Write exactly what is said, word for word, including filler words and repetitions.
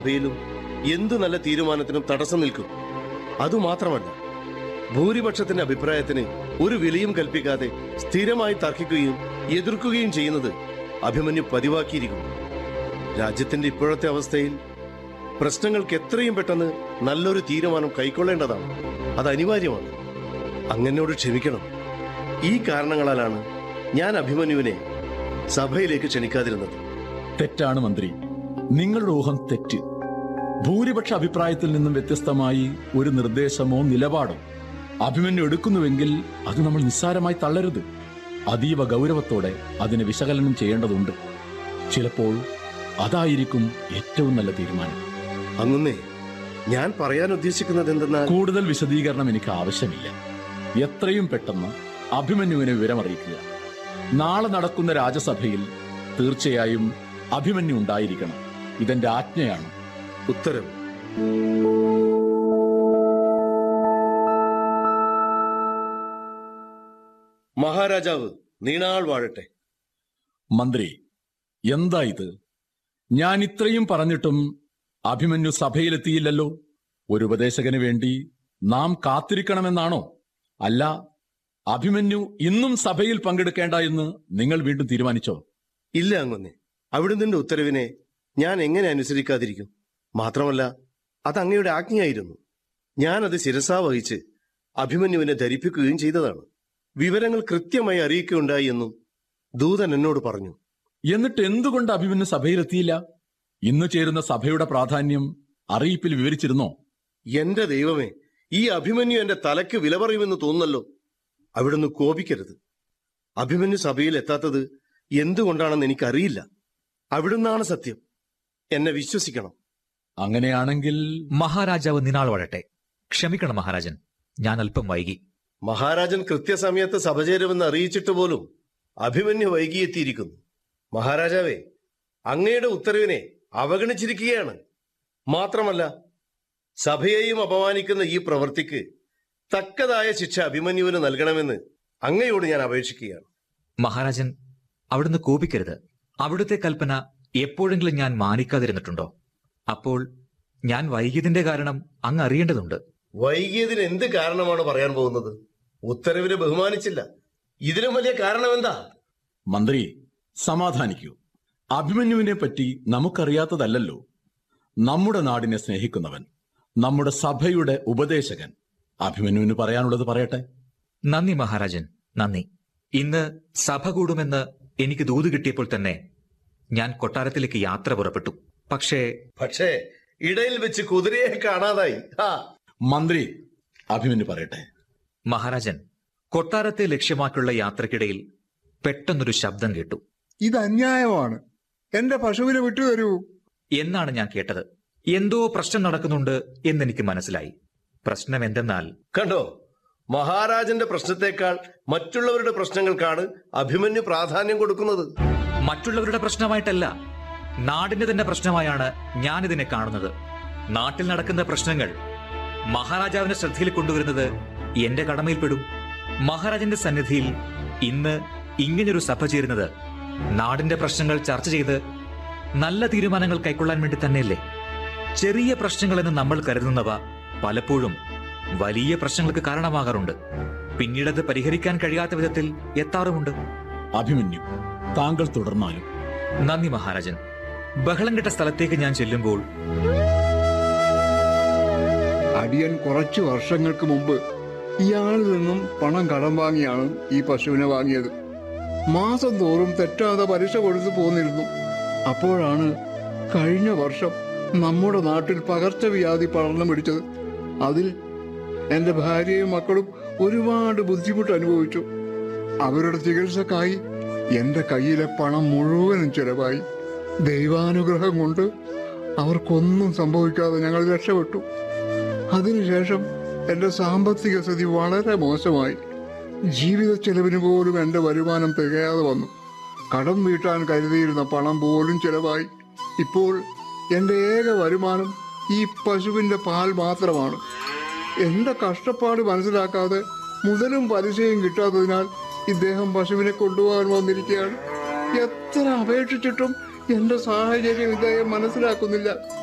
സഭയിലും എന്തു നല്ല തീരുമാനത്തിനും തടസ്സം നിൽക്കും. അതുമാത്രമല്ല, ഭൂരിപക്ഷത്തിന്റെ അഭിപ്രായത്തിന് ഒരു വിലയും കൽപ്പിക്കാതെ സ്ഥിരമായി തർക്കിക്കുകയും എതിർക്കുകയും ചെയ്യുന്നത് അഭിമന്യു പതിവാക്കിയിരിക്കുന്നു. രാജ്യത്തിന്റെ ഇപ്പോഴത്തെ അവസ്ഥയിൽ പ്രശ്നങ്ങൾക്ക് എത്രയും പെട്ടെന്ന് നല്ലൊരു തീരുമാനം കൈക്കൊള്ളേണ്ടതാണ്. അത് അനിവാര്യമാണ്. അങ്ങനോട് ക്ഷമിക്കണം. ഈ കാരണങ്ങളാലാണ് ഞാൻ അഭിമന്യുവിനെ സഭയിലേക്ക് ക്ഷണിക്കാതിരുന്നത്. തെറ്റാണ് മന്ത്രി, നിങ്ങളുടെ ഊഹം തെറ്റ്. ഭൂരിപക്ഷ അഭിപ്രായത്തിൽ നിന്നും വ്യത്യസ്തമായി ഒരു നിർദ്ദേശമോ നിലപാടോ അഭിമന്യു എടുക്കുന്നുവെങ്കിൽ അത് നമ്മൾ നിസ്സാരമായി തള്ളരുത്. അതീവ ഗൗരവത്തോടെ അതിനെ വിശകലനം ചെയ്യേണ്ടതുണ്ട്. ചിലപ്പോൾ അതായിരിക്കും ഏറ്റവും നല്ല തീരുമാനം. അങ്ങുന്നേ, ഞാൻ പറയാൻ ഉദ്ദേശിക്കുന്നത് എന്തെന്നാൽ, കൂടുതൽ വിശദീകരണം എനിക്ക് ആവശ്യമില്ല. എത്രയും പെട്ടെന്ന് അഭിമന്യുവിനെ വിവരമറിയിക്കുക. നാളെ നടക്കുന്ന രാജസഭയിൽ തീർച്ചയായും അഭിമന്യു ഉണ്ടായിരിക്കണം. ഇതെന്റെ ആജ്ഞയാണ്. ഉത്തരവ്. മഹാരാജാവ് നീണാൾ വാഴട്ടെ. മന്ത്രി, എന്താ ഇത്? ഞാൻ ഇത്രയും പറഞ്ഞിട്ടും അഭിമന്യു സഭയിലെത്തിയില്ലല്ലോ. ഒരു ഉപദേശകന് വേണ്ടി നാം കാത്തിരിക്കണമെന്നാണോ? അല്ല, അഭിമന്യു ഇന്നും സഭയിൽ പങ്കെടുക്കേണ്ട എന്ന് നിങ്ങൾ വീണ്ടും തീരുമാനിച്ചോ? ഇല്ല അങ്ങൊന്നേ, അവിടുന്ന് ഉത്തരവിനെ ഞാൻ എങ്ങനെ അനുസരിക്കാതിരിക്കും? മാത്രമല്ല, അത് അങ്ങയുടെ ആജ്ഞയായിരുന്നു. ഞാനത് ശിരസാ വഹിച്ച് അഭിമന്യുവിനെ ധരിപ്പിക്കുകയും ചെയ്തതാണ്. വിവരങ്ങൾ കൃത്യമായി അറിയിക്കുകയുണ്ടായി എന്നും ദൂതൻ എന്നോട് പറഞ്ഞു. എന്നിട്ട് എന്തുകൊണ്ട് അഭിമന്യു സഭയിലെത്തിയില്ല? ഇന്ന് ചേരുന്ന സഭയുടെ പ്രാധാന്യം അറിയിപ്പിൽ വിവരിച്ചിരുന്നോ? എന്റെ ദൈവമേ, ഈ അഭിമന്യു എന്റെ തലയ്ക്ക് വില പറയുമെന്ന് തോന്നുന്നല്ലോ. അവിടുന്ന് കോപിക്കരുത്. അഭിമന്യു സഭയിൽ എത്താത്തത് എന്തുകൊണ്ടാണെന്ന് എനിക്കറിയില്ല. അവിടുന്നാണ് സത്യം. എന്നെ വിശ്വസിക്കണം. അങ്ങനെയാണെങ്കിൽ മഹാരാജാവ് നിനാൾ വാഴട്ടെ. ക്ഷമിക്കണം മഹാരാജൻ, ഞാൻ അല്പം വൈകി. മഹാരാജൻ കൃത്യസമയത്ത് സഭ ചേരുമെന്ന് അറിയിച്ചിട്ട് പോലും അഭിമന്യു വൈകിയെത്തിയിരിക്കുന്നു. മഹാരാജാവേ, അങ്ങയുടെ ഉത്തരവിനെ അവഗണിച്ചിരിക്കുകയാണ്. മാത്രമല്ല, സഭയെയും അപമാനിക്കുന്ന ഈ പ്രവൃത്തിക്ക് തക്കതായ ശിക്ഷ അഭിമന്യുവിന് നൽകണമെന്ന് അങ്ങയോട് ഞാൻ അപേക്ഷിക്കുകയാണ്. മഹാരാജൻ, അവിടുന്ന് കോപിക്കരുത്. അവിടുത്തെ കൽപ്പന എപ്പോഴെങ്കിലും ഞാൻ മാനിക്കാതിരുന്നിട്ടുണ്ടോ? അപ്പോൾ ഞാൻ വൈകിയതിന്റെ കാരണം അങ്ങ് അറിയേണ്ടതുണ്ട്. വൈകിയതിന് എന്ത് കാരണമാണ് പറയാൻ പോകുന്നത്? ഉത്തരവിനെ ബഹുമാനിച്ചില്ല. ഇതിലും വലിയ കാരണം എന്താ? മന്ത്രി, സമാധാനിക്കൂ. അഭിമന്യുവിനെ പറ്റി നമുക്കറിയാത്തതല്ലോ. നമ്മുടെ നാടിനെ സ്നേഹിക്കുന്നവൻ, നമ്മുടെ സഭയുടെ ഉപദേശകൻ. അഭിമന്യുവിന് പറയാനുള്ളത് പറയട്ടെ. നന്ദി മഹാരാജൻ, നന്ദി. ഇന്ന് സഭ കൂടുമെന്ന് എനിക്ക് ദൂത് കിട്ടിയപ്പോൾ തന്നെ ഞാൻ കൊട്ടാരത്തിലേക്ക് യാത്ര പുറപ്പെട്ടു. പക്ഷേ പക്ഷേ ഇടയിൽ വെച്ച് കുതിരയെ കാണാതായി. മന്ത്രി, അഭിമന്യു പറയട്ടെ. മഹാരാജൻ, കൊട്ടാരത്തെ ലക്ഷ്യമാക്കിയുള്ള യാത്രക്കിടയിൽ പെട്ടെന്നൊരു ശബ്ദം കേട്ടു. ഇത് അന്യായമാണ്, എന്റെ പശുവിനെ വിട്ടുതരൂ എന്നാണ് ഞാൻ കേട്ടത്. എന്തോ പ്രശ്നം നടക്കുന്നുണ്ട് എന്നെനിക്ക് മനസ്സിലായി. പ്രശ്നം എന്തെന്നാൽ, കണ്ടോ, മഹാരാജന്റെ പ്രശ്നത്തെക്കാൾ മറ്റുള്ളവരുടെ പ്രശ്നങ്ങൾക്കാണ് അഭിമന്യു പ്രാധാന്യം കൊടുക്കുന്നത്. മറ്റുള്ളവരുടെ പ്രശ്നമായിട്ടല്ല, നാടിന്റെ തന്നെ പ്രശ്നമായാണ് ഞാനിതിനെ കാണുന്നത്. നാട്ടിൽ നടക്കുന്ന പ്രശ്നങ്ങൾ മഹാരാജാവിന്റെ ശ്രദ്ധയിൽ കൊണ്ടുവരുന്നത് എന്റെ കടമയിൽപ്പെടും. മഹാരാജന്റെ സന്നിധിയിൽ ഇന്ന് ഇങ്ങനൊരു സഭ ചേരുന്നത് നാടിന്റെ പ്രശ്നങ്ങൾ ചർച്ച ചെയ്ത് നല്ല തീരുമാനങ്ങൾ കൈക്കൊള്ളാൻ വേണ്ടി തന്നെയല്ലേ? ചെറിയ പ്രശ്നങ്ങളെന്ന് നമ്മൾ കരുതുന്നവ പലപ്പോഴും വലിയ പ്രശ്നങ്ങൾക്ക് കാരണമാകാറുണ്ട്. പിന്നീടത് പരിഹരിക്കാൻ കഴിയാത്ത വിധത്തിൽ എത്താറുമുണ്ട്. അഭിമന്യു, താങ്കൾ തുടർന്നാലും. നന്ദി മഹാരാജൻ. ബഹളം കെട്ട സ്ഥലത്തേക്ക് ഞാൻ ചെല്ലുമ്പോൾ അടിയൻ കുറച്ചു വർഷങ്ങൾക്ക് മുമ്പ് ഇയാളിൽ നിന്നും പണം കടം വാങ്ങിയാണ് ഈ പശുവിനെ വാങ്ങിയത്. മാസം തോറും തെറ്റാതെ പലിശ കൊടുത്തു പോന്നിരുന്നു. അപ്പോഴാണ് കഴിഞ്ഞ വർഷം നമ്മുടെ നാട്ടിൽ പകർച്ചവ്യാധി പടർന്നു പിടിച്ചത്. അതിൽ എന്റെ ഭാര്യയും മക്കളും ഒരുപാട് ബുദ്ധിമുട്ട് അനുഭവിച്ചു. അവരുടെ ചികിത്സക്കായി എന്റെ കയ്യിലെ പണം മുഴുവനും ചെലവായി. ദൈവാനുഗ്രഹം കൊണ്ട് അവർക്കൊന്നും സംഭവിക്കാതെ ഞങ്ങൾ രക്ഷപ്പെട്ടു. അതിനുശേഷം എന്റെ സാമ്പത്തിക സ്ഥിതി വളരെ മോശമായി. ജീവിത ചെലവിന് പോലും എന്റെ വരുമാനം തികയാതെ വന്നു. കടം വീട്ടാൻ കരുതിയിരുന്ന പണം പോലും ചെലവായി. ഇപ്പോൾ എന്റെ ഏക വരുമാനം ഈ പശുവിന്റെ പാൽ മാത്രമാണ്. എന്റെ കഷ്ടപ്പാട് മനസ്സിലാക്കാതെ മുതലും പലിശയും കിട്ടാത്തതിനാൽ ഇദ്ദേഹം പശുവിനെ കൊണ്ടുപോകാൻ വന്നിരിക്കുകയാണ്. എത്ര അപേക്ഷിച്ചിട്ടും എന്റെ സാഹചര്യം ഇദ്ദേഹം മനസ്സിലാക്കുന്നില്ല.